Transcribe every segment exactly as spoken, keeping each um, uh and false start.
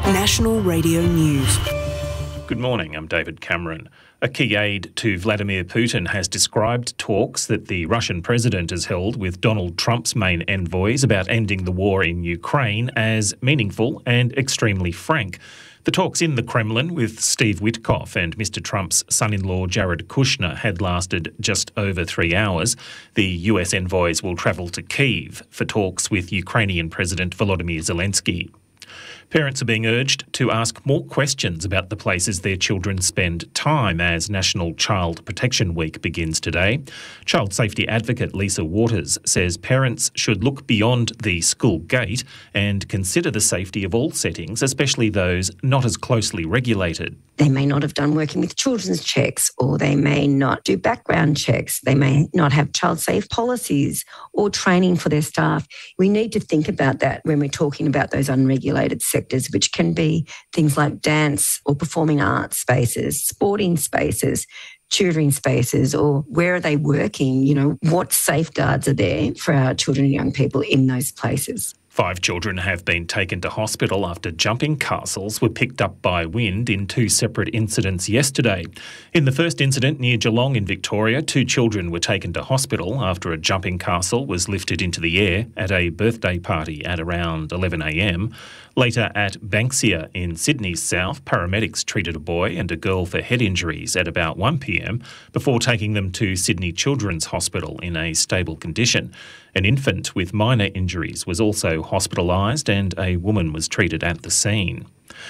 National Radio News. Good morning, I'm David Cameron. A key aide to Vladimir Putin has described talks that the Russian president has held with Donald Trump's main envoys about ending the war in Ukraine as meaningful and extremely frank. The talks in the Kremlin with Steve Witkoff and Mister Trump's son-in-law Jared Kushner had lasted just over three hours. The U S envoys will travel to Kyiv for talks with Ukrainian President Volodymyr Zelensky. Parents are being urged to ask more questions about the places their children spend time as National Child Protection Week begins today. Child safety advocate Lisa Waters says parents should look beyond the school gate and consider the safety of all settings, especially those not as closely regulated. They may not have done working with children's checks, or they may not do background checks. They may not have child safe policies or training for their staff. We need to think about that when we're talking about those unregulated sectors, which can be things like dance or performing arts spaces, sporting spaces, tutoring spaces, or where are they working? You know, what safeguards are there for our children and young people in those places? Five children have been taken to hospital after jumping castles were picked up by wind in two separate incidents yesterday. In the first incident near Geelong in Victoria, two children were taken to hospital after a jumping castle was lifted into the air at a birthday party at around eleven a m. Later at Banksia in Sydney's south, paramedics treated a boy and a girl for head injuries at about one p m before taking them to Sydney Children's Hospital in a stable condition. An infant with minor injuries was also hospitalised and a woman was treated at the scene.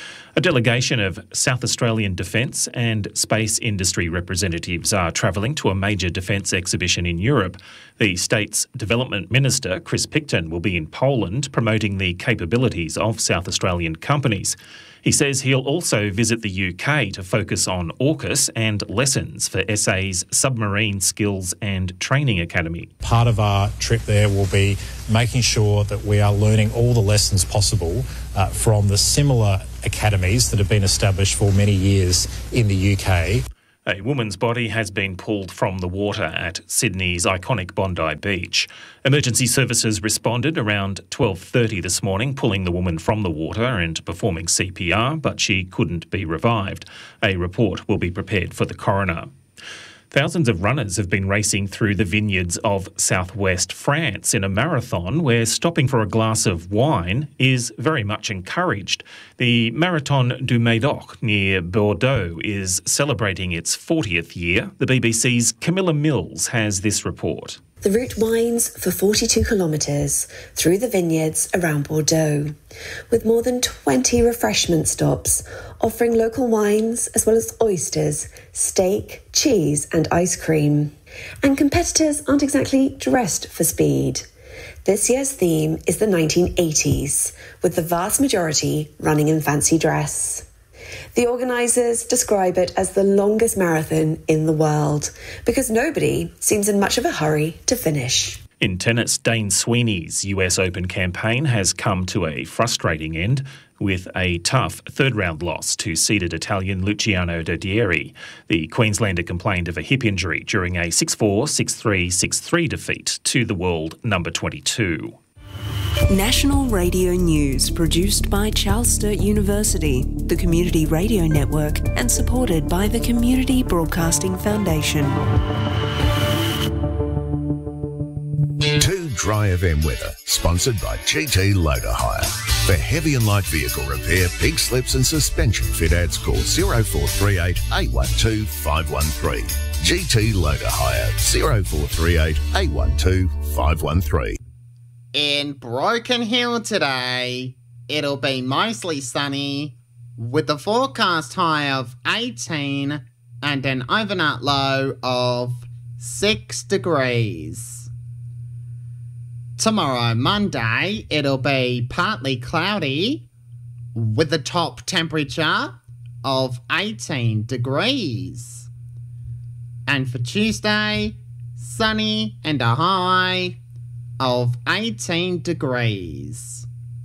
A delegation of South Australian defence and space industry representatives are travelling to a major defence exhibition in Europe. The state's Development Minister, Chris Picton, will be in Poland promoting the capabilities of South Australian companies. He says he'll also visit the U K to focus on AUKUS and lessons for S A's Submarine Skills and Training Academy. Part of our trip there will be making sure that we are learning all the lessons possible uh, from the similar academies that have been established for many years in the U K. A woman's body has been pulled from the water at Sydney's iconic Bondi Beach. Emergency services responded around twelve thirty this morning, pulling the woman from the water and performing C P R, but she couldn't be revived. A report will be prepared for the coroner. Thousands of runners have been racing through the vineyards of southwest France in a marathon where stopping for a glass of wine is very much encouraged. The Marathon du Médoc near Bordeaux is celebrating its fortieth year. The B B C's Camilla Mills has this report. The route winds for forty-two kilometres through the vineyards around Bordeaux, with more than twenty refreshment stops offering local wines as well as oysters, steak, cheese and ice cream. And competitors aren't exactly dressed for speed. This year's theme is the nineteen eighties, with the vast majority running in fancy dress. The organisers describe it as the longest marathon in the world because nobody seems in much of a hurry to finish. In tennis, Dane Sweeney's U S Open campaign has come to a frustrating end with a tough third-round loss to seeded Italian Luciano Dodieri. The Queenslander complained of a hip injury during a six four, six three, six three defeat to the world number twenty-two. National Radio News, produced by Charles Sturt University, the Community Radio Network, and supported by the Community Broadcasting Foundation. Too Dry F M weather, sponsored by G T Loader Hire. For heavy and light vehicle repair, pig slips and suspension fit outs, call zero four three eight, eight one two, five one three. G T Loader Hire, zero four three eight, eight one two, five one three. In Broken Hill today, it'll be mostly sunny with the forecast high of eighteen and an overnight low of six degrees. Tomorrow, Monday, it'll be partly cloudy with the top temperature of eighteen degrees. And for Tuesday, sunny and a high of eighteen degrees.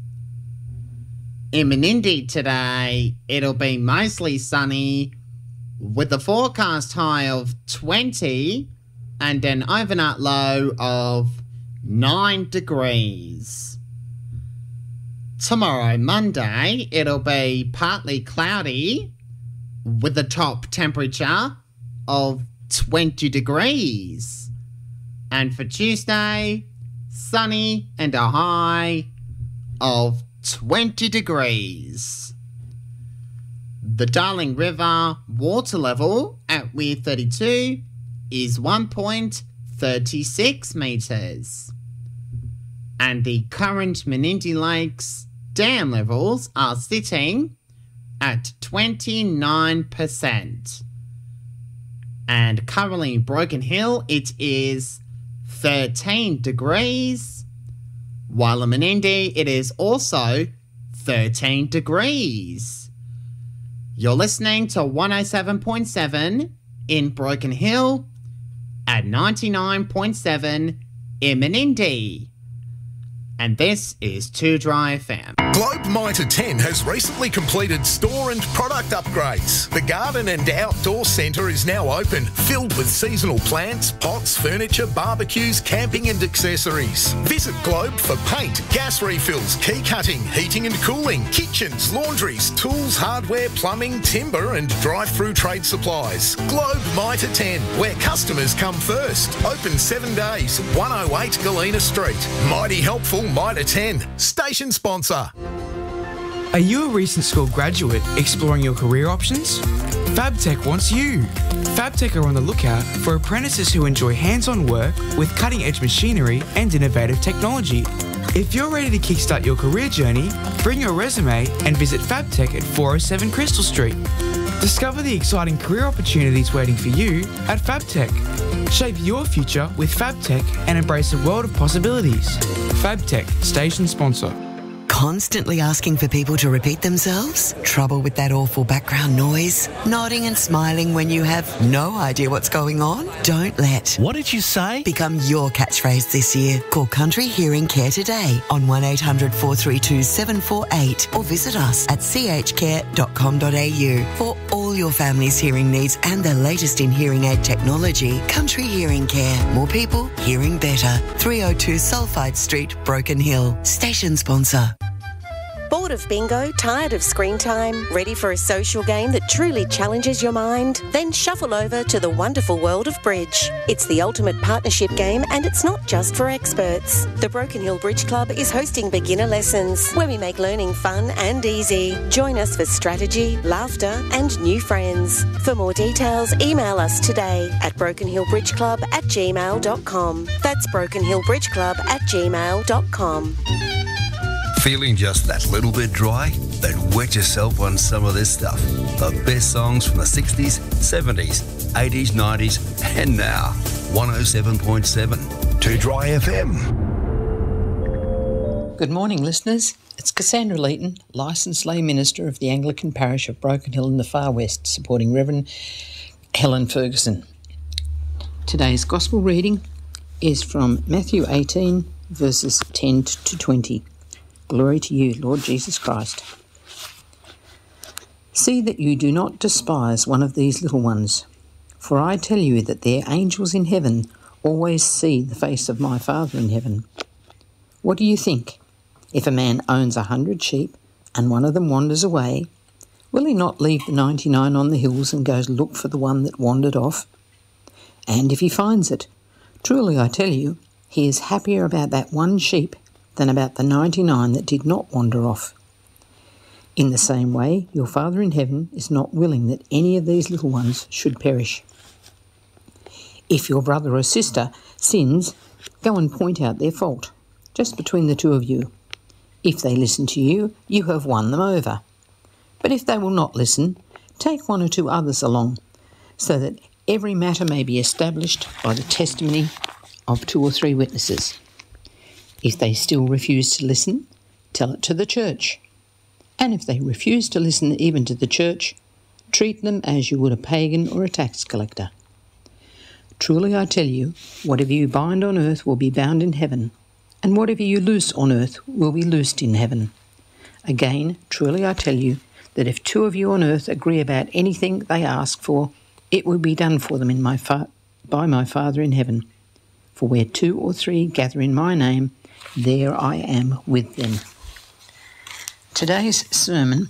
In Menindee today, it'll be mostly sunny with the forecast high of twenty and an overnight low of nine degrees. Tomorrow, Monday, it'll be partly cloudy with a top temperature of twenty degrees. And for Tuesday, sunny and a high of twenty degrees. The Darling River water level at Weir thirty-two is one point three six metres. And the current Menindee Lakes dam levels are sitting at twenty-nine percent. And currently in Broken Hill, it is thirteen degrees, while in Menindee, it is also thirteen degrees. You're listening to one oh seven point seven in Broken Hill at ninety-nine point seven in Menindee. And this is Too Dry F M. Globe Mitre ten has recently completed store and product upgrades. The garden and outdoor centre is now open, filled with seasonal plants, pots, furniture, barbecues, camping and accessories. Visit Globe for paint, gas refills, key cutting, heating and cooling, kitchens, laundries, tools, hardware, plumbing, timber and drive-through trade supplies. Globe Mitre ten, where customers come first. Open seven days, one oh eight Galena Street. Mighty helpful Mitre ten, station sponsor. Are you a recent school graduate exploring your career options? FabTech wants you. FabTech are on the lookout for apprentices who enjoy hands-on work with cutting-edge machinery and innovative technology. If you're ready to kickstart your career journey, bring your resume and visit FabTech at four oh seven Crystal Street. Discover the exciting career opportunities waiting for you at FabTech. Shape your future with FabTech and embrace a world of possibilities. FabTech, station sponsor. Constantly asking for people to repeat themselves? Trouble with that awful background noise? Nodding and smiling when you have no idea what's going on? Don't let What did you say? become your catchphrase this year. Call Country Hearing Care today on one eight hundred four three two seven four eight or visit us at c h care dot com dot a u for all your family's hearing needs and the latest in hearing aid technology. Country Hearing Care. More people hearing better. three oh two Sulphide Street, Broken Hill. Station sponsor. Bored of bingo? Tired of screen time? Ready for a social game that truly challenges your mind? Then shuffle over to the wonderful world of bridge. It's the ultimate partnership game and it's not just for experts. The Broken Hill Bridge Club is hosting beginner lessons where we make learning fun and easy. Join us for strategy, laughter and new friends. For more details, email us today at broken hill bridge club at gmail dot com. That's broken hill bridge club at gmail dot com. Feeling just that little bit dry? Then wet yourself on some of this stuff. The best songs from the sixties, seventies, eighties, nineties, and now. one oh seven point seven. Too Dry F M. Good morning, listeners. It's Cassandra Leeton, licensed lay minister of the Anglican parish of Broken Hill in the Far West, supporting Reverend Helen Ferguson. Today's Gospel reading is from Matthew eighteen, verses ten to twenty. Glory to you, Lord Jesus Christ. See that you do not despise one of these little ones, for I tell you that their angels in heaven always see the face of my Father in heaven. What do you think? If a man owns a hundred sheep and one of them wanders away, will he not leave the ninety-nine on the hills and go look for the one that wandered off? And if he finds it, truly I tell you, he is happier about that one sheep than about the ninety-nine that did not wander off. In the same way, your Father in heaven is not willing that any of these little ones should perish. If your brother or sister sins, go and point out their fault, just between the two of you. If they listen to you, you have won them over. But if they will not listen, take one or two others along, so that every matter may be established by the testimony of two or three witnesses. If they still refuse to listen, tell it to the church. And if they refuse to listen even to the church, treat them as you would a pagan or a tax collector. Truly I tell you, whatever you bind on earth will be bound in heaven, and whatever you loose on earth will be loosed in heaven. Again, truly I tell you, that if two of you on earth agree about anything they ask for, it will be done for them in my fa- by my Father in heaven. For where two or three gather in my name, there I am with them. Today's sermon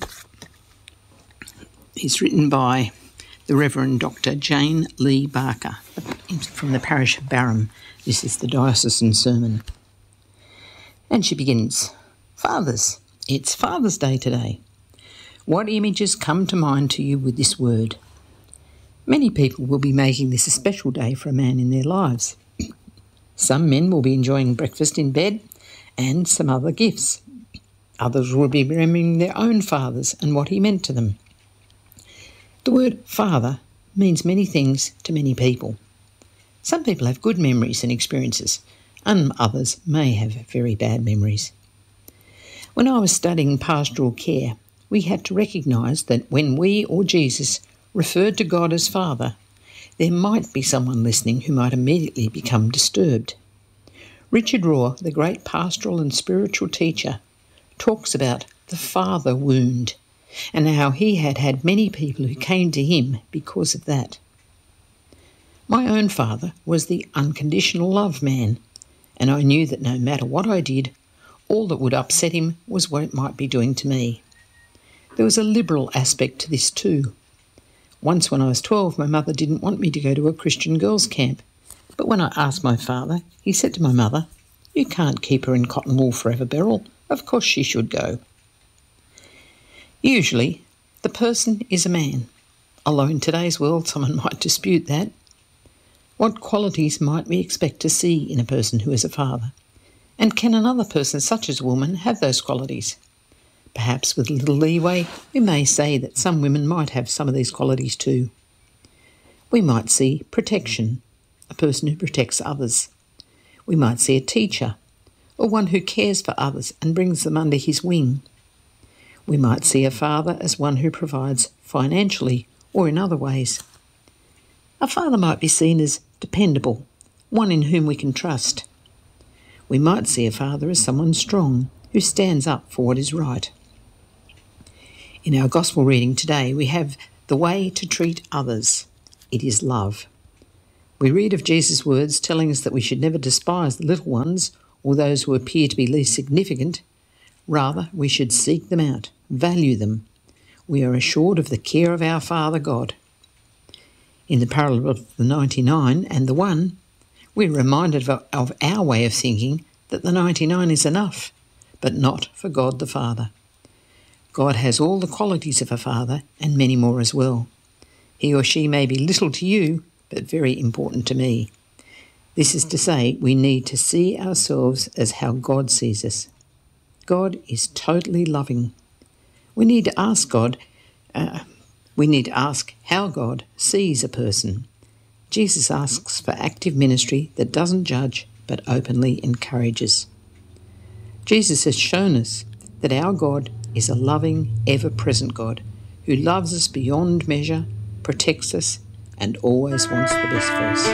is written by the Reverend Doctor Jane Lee Barker from the parish of Barham. This is the diocesan sermon. And she begins, Fathers, it's Father's Day today. What images come to mind to you with this word? Many people will be making this a special day for a man in their lives. Some men will be enjoying breakfast in bed and some other gifts. Others will be remembering their own fathers and what he meant to them. The word father means many things to many people. Some people have good memories and experiences, and others may have very bad memories. When I was studying pastoral care, we had to recognise that when we or Jesus referred to God as Father, there might be someone listening who might immediately become disturbed. Richard Rohr, the great pastoral and spiritual teacher, talks about the father wound and how he had had many people who came to him because of that. My own father was the unconditional love man, and I knew that no matter what I did, all that would upset him was what it might be doing to me. There was a liberal aspect to this too. Once when I was twelve, my mother didn't want me to go to a Christian girls' camp. But when I asked my father, he said to my mother, You can't keep her in cotton wool forever, Beryl. Of course she should go. Usually, the person is a man, although in today's world someone might dispute that. What qualities might we expect to see in a person who is a father? And can another person, such as a woman, have those qualities? Perhaps with a little leeway, we may say that some women might have some of these qualities too. We might see protection, a person who protects others. We might see a teacher, or one who cares for others and brings them under his wing. We might see a father as one who provides financially or in other ways. A father might be seen as dependable, one in whom we can trust. We might see a father as someone strong who stands up for what is right. In our Gospel reading today, we have the way to treat others. It is love. We read of Jesus' words telling us that we should never despise the little ones or those who appear to be least significant. Rather, we should seek them out, value them. We are assured of the care of our Father God. In the parallel of the ninety-nine and the one, we're reminded of, of our way of thinking that the ninety-nine is enough, but not for God the Father. God has all the qualities of a father and many more as well. He or she may be little to you, but very important to me. This is to say, we need to see ourselves as how God sees us. God is totally loving. We need to ask God, uh, we need to ask how God sees a person. Jesus asks for active ministry that doesn't judge, but openly encourages. Jesus has shown us that our God is a loving, ever-present God who loves us beyond measure, protects us, and always wants the best for us.